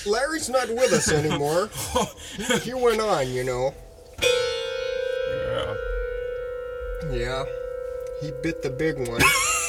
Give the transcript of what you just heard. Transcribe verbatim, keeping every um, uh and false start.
Larry's not with us anymore. He went on, you know. Yeah. Yeah. He bit the big one.